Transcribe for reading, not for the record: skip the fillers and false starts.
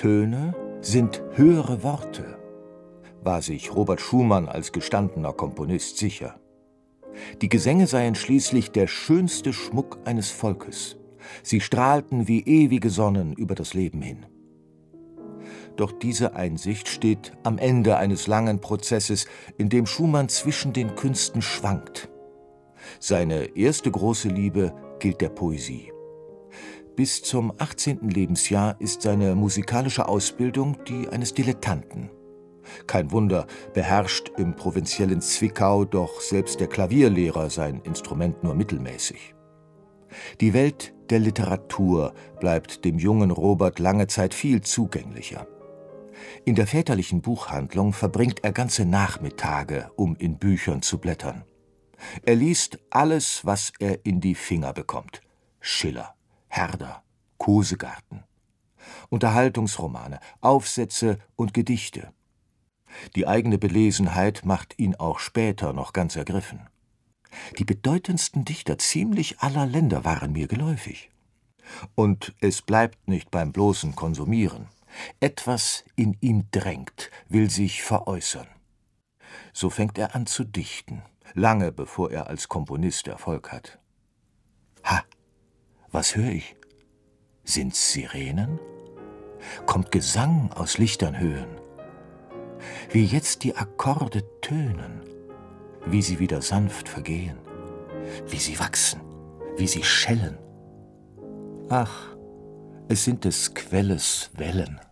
Töne sind höhere Worte, war sich Robert Schumann als gestandener Komponist sicher. Die Gesänge seien schließlich der schönste Schmuck eines Volkes. Sie strahlten wie ewige Sonnen über das Leben hin. Doch diese Einsicht steht am Ende eines langen Prozesses, in dem Schumann zwischen den Künsten schwankt. Seine erste große Liebe gilt der Poesie. Bis zum 18. Lebensjahr ist seine musikalische Ausbildung die eines Dilettanten. Kein Wunder, beherrscht im provinziellen Zwickau doch selbst der Klavierlehrer sein Instrument nur mittelmäßig. Die Welt der Literatur bleibt dem jungen Robert lange Zeit viel zugänglicher. In der väterlichen Buchhandlung verbringt er ganze Nachmittage, um in Büchern zu blättern. Er liest alles, was er in die Finger bekommt. Schiller, Herder, Kosegarten. Unterhaltungsromane, Aufsätze und Gedichte. Die eigene Belesenheit macht ihn auch später noch ganz ergriffen. Die bedeutendsten Dichter ziemlich aller Länder waren mir geläufig. Und es bleibt nicht beim bloßen Konsumieren. Etwas in ihm drängt, will sich veräußern. So fängt er an zu dichten, lange bevor er als Komponist Erfolg hat. Ha, was höre ich? Sind's Sirenen? Kommt Gesang aus lichtern Höhen? Wie jetzt die Akkorde tönen, wie sie wieder sanft vergehen, wie sie wachsen, wie sie schellen. Ach, es sind des Quelles Wellen.